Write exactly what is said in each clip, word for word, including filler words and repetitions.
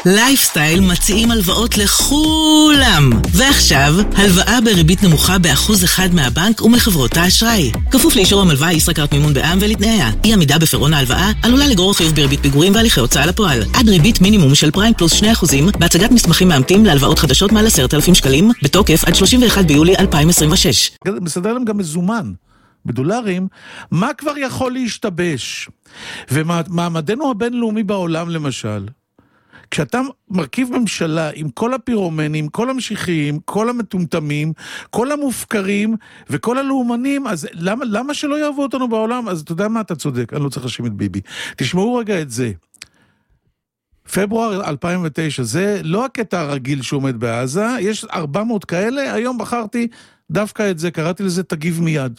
לייפסטייל מציעים הלוואות לכולם. ועכשיו, הלוואה בריבית נמוכה באחוז אחד מהבנק ומחברות האשראי. כפוף לאישור המלווה ישראכרט מימון בע"מ ולתנאיה. אי עמידה בפירעון ההלוואה עלולה לגרור חיוב בריבית פיגורים והליכי הוצאה לפועל. עד ריבית מינימום של פריים פלוס שני אחוזים בהצגת מסמכים מאמתים להלוואות חדשות מעל עשרת אלפים שקלים, בתוקף עד שלושים ואחד ביולי אלפיים עשרים ושש. מסדר להם גם מזומן. בדולרים, מה כבר יכול להשתבש? ומעמדנו הבינלאומי בעולם למשל, כשאתה מרכיב ממשלה עם כל הפירומנים, כל המשיחיים, כל המטומטמים, כל המופקרים וכל הלאומנים, אז למה, למה שלא יאהבו אותנו בעולם? אז אתה יודע מה, אתה צודק, אני לא צריך להאשים את ביבי. תשמעו רגע את זה. פברואר אלפיים ותשע, זה לא הקטע הרגיל שעומד בעזה, יש ארבע מאות כאלה, היום בחרתי דווקא את זה, קראתי לזה תגיב מיד.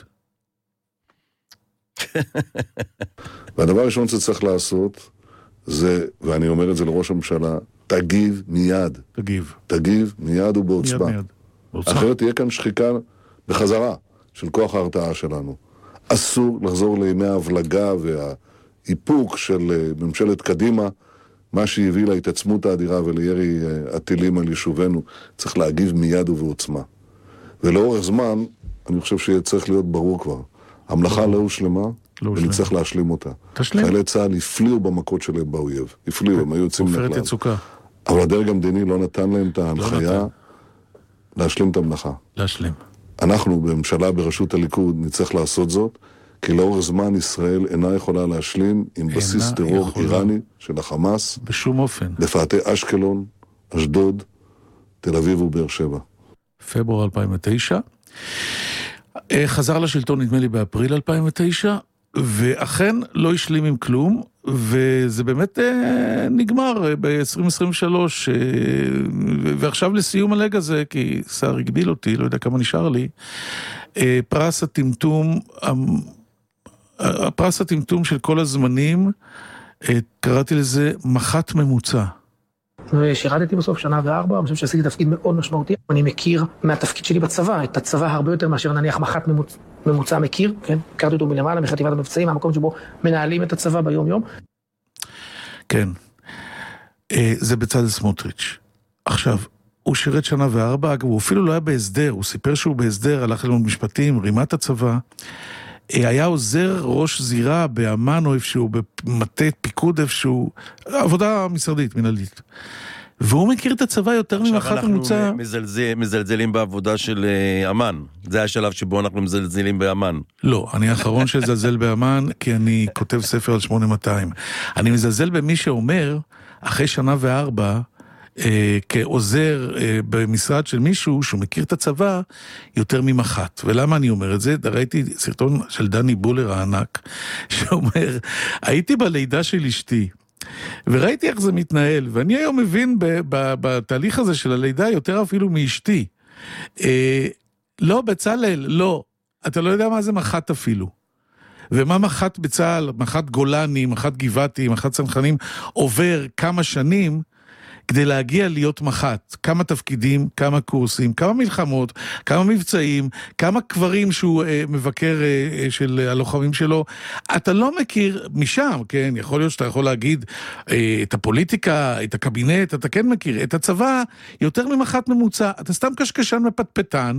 והדבר הראשון שצריך לעשות זה, ואני אומר את זה לראש הממשלה, תגיב מיד. תגיב. תגיב מיד ובעוצמה. מיד, מיד. אחרת תהיה כאן שחיקה בחזרה של כוח ההרתעה שלנו. אסור לחזור לימי ההבלגה והאיפוק של ממשלת קדימה, מה שהביא להתעצמות האדירה ולירי הטילים על יישובנו. צריך להגיב מיד ובעוצמה. ולאורך זמן, אני חושב שצריך להיות ברור כבר. המלאכה לא הושלמה, ונצטרך להשלים אותה. חיילי צה"ל הפליאו במכות שלהם באויב. הפליאו, הם היו יוצאים עופרת יצוקה. אבל הדרג המדיני לא נתן להם את ההנחיה להשלים את המלאכה. להשלים. אנחנו בממשלה בראשות הליכוד נצטרך לעשות זאת, כי לאורך זמן ישראל אינה יכולה להשלים עם בסיס טרור איראני של החמאס. בשום אופן. בפאתי אשקלון, אשדוד, תל אביב ובאר שבע. פברואר אלפיים ותשע. חזר לשלטון נדמה לי באפריל אלפיים ותשע, ואכן לא השלים עם כלום, וזה באמת אה, נגמר ב-עשרים עשרים ושלוש, אה, ועכשיו לסיום הלג הזה, כי שר הגביל אותי, לא יודע כמה נשאר לי, אה, פרס הטמטום, אה, פרס הטמטום של כל הזמנים, אה, קראתי לזה מח"ט ממוצע. ושירתתי בסוף שנה וארבע, אני חושב שעשיתי תפקיד מאוד משמעותי. אני מכיר מהתפקיד שלי בצבא, את הצבא הרבה יותר מאשר נניח מח"ט ממוצע, ממוצע מכיר, כן? הכרתי אותו מלמעלה, מחטיבת המבצעים, המקום שבו מנהלים את הצבא ביום יום. כן, זה בצלאל סמוטריץ'. עכשיו, הוא שירת שנה וארבע, אגב, הוא אפילו לא היה בהסדר, הוא סיפר שהוא בהסדר, הלך ללמוד משפטים, רימה את הצבא, היה עוזר ראש זירה באמן או איפשהו, במטה פיקוד איפשהו, עבודה משרדית, מנהלית. והוא מכיר את הצבא יותר ממח"ט ממוצע. עכשיו אנחנו מזלזל, מזלזלים בעבודה של אמן. זה השלב שבו אנחנו מזלזלים באמן. לא, אני האחרון שזלזל באמן, כי אני כותב ספר על שמונה מאתיים. אני מזלזל במי שאומר, אחרי שנה וארבע, אה, כעוזר אה, במשרד של מישהו שהוא מכיר את הצבא יותר ממח"ט. ולמה אני אומר את זה? ראיתי סרטון של דני בולר הענק, שאומר, הייתי בלידה של אשתי, וראיתי איך זה מתנהל, ואני היום מבין ב- ב- בתהליך הזה של הלידה יותר אפילו מאשתי. אה, לא, בצלאל, לא. אתה לא יודע מה זה מח"ט אפילו. ומה מח"ט בצה"ל, מח"ט גולני, מח"ט גבעתי, מח"ט צנחנים, עובר כמה שנים, כדי להגיע להיות מח"ט, כמה תפקידים, כמה קורסים, כמה מלחמות, כמה מבצעים, כמה קברים שהוא אה, מבקר אה, של הלוחמים שלו, אתה לא מכיר משם, כן, יכול להיות שאתה יכול להגיד אה, את הפוליטיקה, את הקבינט, אתה כן מכיר, את הצבא, יותר ממח"ט ממוצע, אתה סתם קשקשן מפטפטן,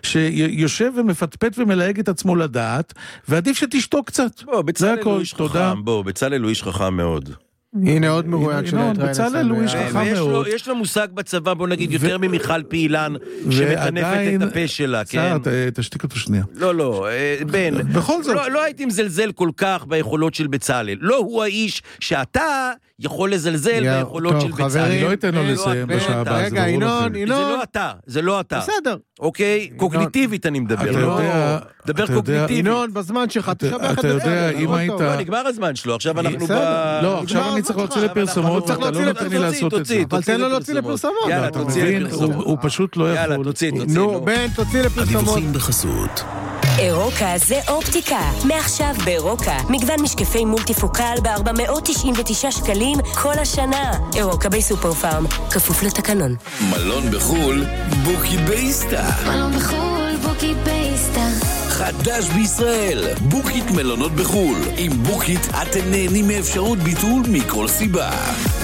שיושב ומפטפט ומלהג את עצמו לדעת, ועדיף שתשתוק קצת. בוא, בצלאל הוא איש חכם, בוא, בצלאל הוא איש חכם מאוד. הנה עוד מרואיין של בצלאל הוא איש חכם מאוד. יש לו מושג בצבא, בוא נגיד, יותר ממיכל פעילן, שמטנפת את הפה שלה, כן? סער, תשתיק אותו שנייה. לא, לא, בן, בכל זאת. לא הייתי מזלזל כל כך ביכולות של בצלאל. לא הוא האיש שאתה יכול לזלזל ביכולות של בצלאל. אני לא אתן לו לסיים בשעה הבאה. רגע, ינון, ינון. זה לא אתה, זה לא אתה. בסדר. אוקיי? קוגניטיבית אני מדבר. אתה יודע, דבר קוגניטיבית. ינון, בזמן שלך, תשבח את אתה יודע, אם היית... לא, נגמר הזמן שלו, עכשיו אנחנו ב... לא, עכשיו אני צריך להוציא לפרסומות, אתה לא נותן לי לעשות את זה. אבל תן לו להוציא לפרסומות. יאללה, תוציא לפרסומות. הוא פשוט לא יכול. יאללה, תוציא, תוציא. נו, בן, תוציא לפרסומות. הדיווחים בחסות. אירוקה זה אופטיקה. מעכשיו באירוקה. מגוון משקפי מולטיפוקל ב-ארבע מאות תשעים ותשעה שקלים כל השנה. אירוקה בסופר פארם. כפוף לתקנון. מלון בחול, בוקי בייסטה. מלון בחול, בוקי בייסטה. חדש בישראל, בוקית מלונות בחול. עם בוקית אתם נהנים מאפשרות ביטול מכל סיבה.